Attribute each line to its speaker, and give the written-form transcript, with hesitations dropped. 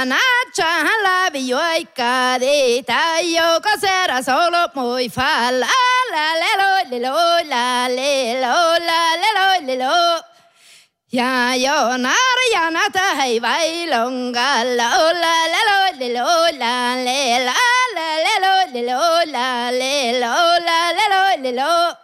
Speaker 1: naccia la vioica di taglio cos'era solo muy fa la le lo la le lo ya yo nar ya nata hay vai longa la le lo la le lo la le lo